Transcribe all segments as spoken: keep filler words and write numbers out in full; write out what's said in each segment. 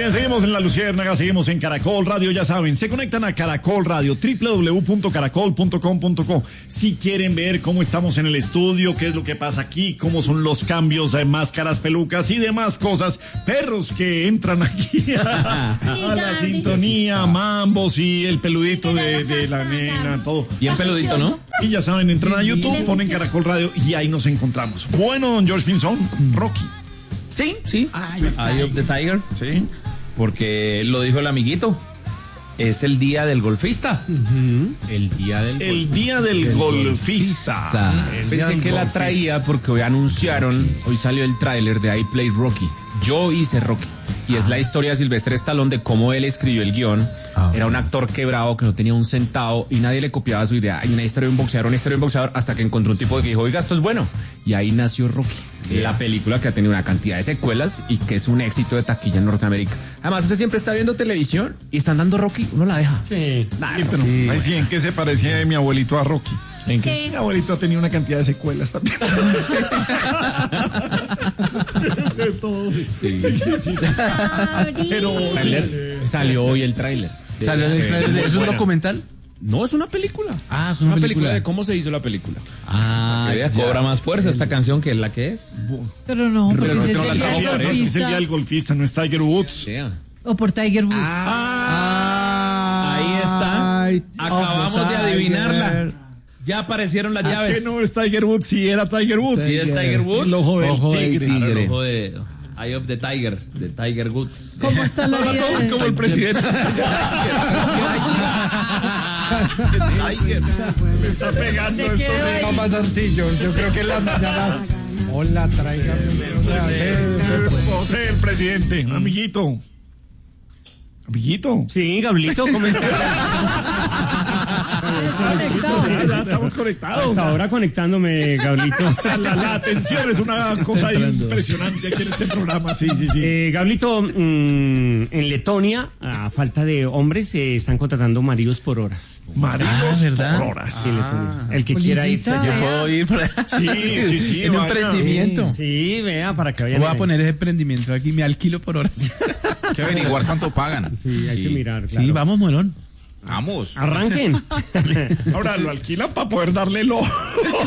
bien, seguimos en La Luciérnaga, seguimos en Caracol Radio, ya saben, se conectan a Caracol Radio, doble u doble u doble u punto caracol punto com punto co. Si quieren ver cómo estamos en el estudio, qué es lo que pasa aquí, cómo son los cambios de máscaras, pelucas y demás cosas, perros que entran aquí a, a la sintonía, mambos y el peludito de, de la nena, todo. Bien peludito, ¿no? Y ya saben, entran a YouTube, ponen Caracol Radio y ahí nos encontramos. Bueno, don George Pinzón, Rocky. Sí, sí. Eye of the Tiger. Sí. Porque lo dijo el amiguito. Es el día del golfista. Uh-huh. El día del golfista. El día del, del golfista. golfista. El Pensé que golfista. La traía porque hoy anunciaron, hoy salió el tráiler de I Played Rocky. Yo hice Rocky. Y es la historia de Sylvester Stallone de cómo él escribió el guión. Ah, Era un actor quebrado que no tenía un centavo y nadie le copiaba su idea. Hay una historia de un boxeador, una historia de un boxeador, hasta que encontró un tipo que dijo, oiga, esto es bueno. Y ahí nació Rocky. Yeah. La película que ha tenido una cantidad de secuelas y que es un éxito de taquilla en Norteamérica. Además, usted siempre está viendo televisión y están dando Rocky, uno la deja. Sí. Nah, sí, pero sí. Ahí sí, ¿en qué se parecía mi abuelito a Rocky? ¿En qué? Mi abuelito ha tenido una cantidad de secuelas también. De todo. Sí. Sí, sí, sí. Pero sí. Salió hoy el tráiler. ¿Salió el tráiler? ¿Es un documental? No, es una película. Ah, es una, una película. película de cómo se hizo la película. Ah, que cobra más fuerza esta canción que la que es. Pero no, pero no, es, no, el día del golfista. Es el día del golfista, no es Tiger Woods. Yeah. O por Tiger Woods. Ah, ahí está. Ay, acabamos de adivinarla. Ya aparecieron las llaves. Es que no es Tiger Woods, sí era Tiger Woods. Sí es Tiger Woods. El ojo del ojo tigre. Del tigre. Claro, el ojo de Eye of the Tiger, de Tiger Woods. ¿Cómo está la vida? Como, como el presidente. Tiger. Le está pegando esto. De... No más sencillo. Yo creo que en las mañanas. Hola, tráigame. José, el presidente. Amiguito. Amiguito. Sí, Gablito, ¿cómo estás? Conectado. Ya estamos conectados. Hasta ahora conectándome, Gablito. La, la atención es una cosa impresionante aquí en este programa. Sí, sí, sí. Eh, Gablito, mmm, en Letonia, a falta de hombres, eh, están contratando maridos por horas. Maridos ah, ¿verdad? por horas. Sí, ah. El que quiera ir. Yo puedo ir por allá. Sí, sí, sí. En un emprendimiento. Sí, sí, vea, para que vayan. Voy a poner ese emprendimiento aquí, me alquilo por horas. Hay que averiguar cuánto pagan. Sí, hay sí. que mirar. Claro. Sí, vamos, Morón. Vamos. Arranquen. Ahora lo alquilan para poder darle el ojo.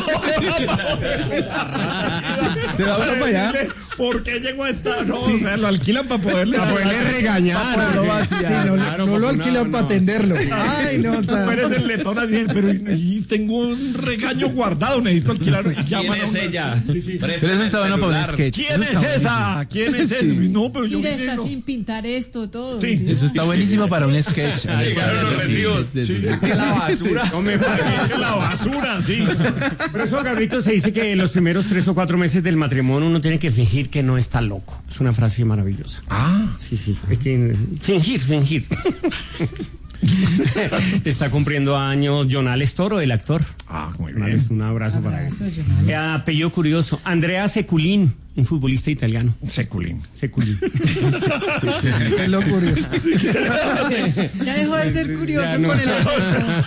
Se va uno para allá. ¿Por qué llegó a esta? No, sí. O sea, lo alquilan para poderle, para poderle regañar. Para poderlo vaciar. Sí, no, claro, no lo alquilan no, para no. atenderlo. Ay, no. Tú eres el letón así, pero y tengo un regaño guardado, necesito alquilarlo. ¿Quién es ella? Sí, sí. Pero eso está bueno para un sketch. ¿Quién es esa? ¿Quién es esa? No, pero yo. Mira, está no. sin pintar esto, todo. Sí. Eso está buenísimo para un sketch. Que la basura. No me parece la basura, sí. Pero eso, Gabrielito, se dice que en los primeros tres o cuatro meses del matrimonio uno tiene que fingir que no está loco. Es una frase maravillosa. Ah, sí, sí. Hay que fingir, fingir. Está cumpliendo años Jonales Toro, el actor. Ah, muy bien. Un abrazo para él. Eh, apellido curioso. Andrea Seculín, un futbolista italiano. Seculín. Seculín. Es lo curioso. Ya dejó de ser curioso no. con el acento.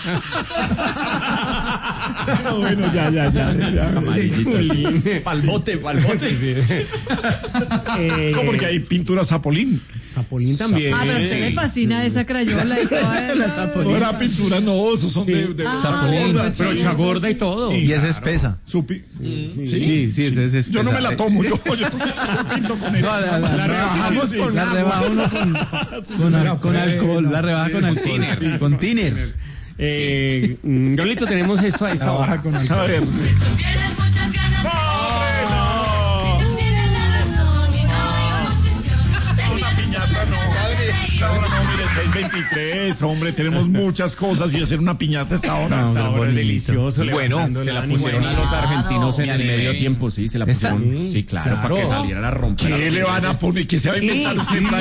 No, bueno, ya, ya, ya. ya. Seculín. Palbote, palbote. Sí. Eh, no, porque hay pintura Zapolín. Zapolín también. Ah, pero a usted le fascina esa crayola y toda esa. No era pintura, no, esos son sí. de, de ah, Zapolín. Bueno, pero sí. Gorda y todo. Sí, y claro. es espesa. Supi. Sí, sí, sí, sí, es, es espesa. Yo no me la tomo, yo, yo, yo pinto con eso. No, la, la, la rebajamos con la rebaja uno con, con, con, con alcohol, la rebaja con alcohol. Tiner. Con tiner. Eh, Gablito, tenemos esto a esta hora. Con alcohol. A ver. No, no, mire, seis veintitrés, hombre, tenemos muchas cosas y hacer una piñata hasta ahora. No, hasta ahora es delicioso. Bueno, se la pusieron a los argentinos en el medio tiempo, sí, se la pusieron. Sí, sí claro, claro, para que salieran a romper. ¿Qué le van a poner? ¿Qué se va a inventar?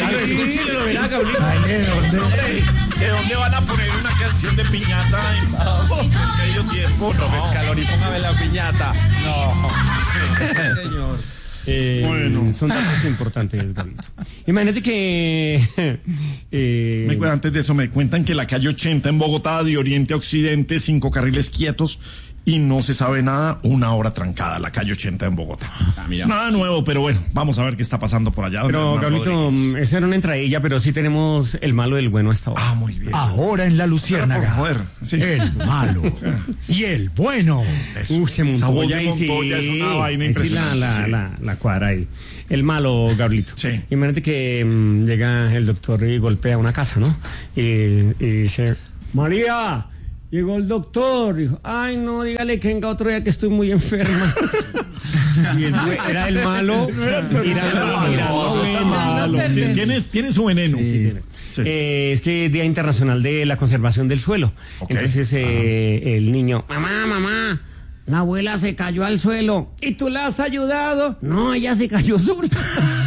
¿De dónde van a poner una canción de piñata en medio tiempo? No, Escalón y póngame la piñata. No, señor. Eh, bueno, son datos importantes, Gablito. Imagínate que eh, me, antes de eso me cuentan que la calle ochenta en Bogotá, de oriente a occidente, cinco carriles quietos y no se sabe nada, una hora trancada, la calle ochenta en Bogotá. Ah, mira. Nada nuevo, pero bueno, vamos a ver qué está pasando por allá. Pero, Gabrielito, esa era una entradilla, pero sí tenemos el malo del bueno hasta ahora. Ah, muy bien. Ahora en La Luciérnaga. Por joder, sí. El malo y el bueno. Uh, se Esa voz montó ya de y sí, Montoya es una vaina ahí sí la, impresionante, la, sí. la, la cuadra ahí. El malo, Gabrielito. Sí. Imagínate que mm, llega el doctor y golpea una casa, ¿no? Y, y dice, María, llegó el doctor. Dijo, ay, no, dígale que venga otro día que estoy muy enferma. Y el, era el malo. Tirando, tirando, Está malo. Fernando. Tienes, tienes su veneno. Sí, sí, tiene. Sí. Eh, es que es Día Internacional de la Conservación del Suelo. Ok. Entonces eh, el niño, mamá, mamá, la abuela se cayó al suelo. ¿Y tú la has ayudado? No, ella se cayó sola.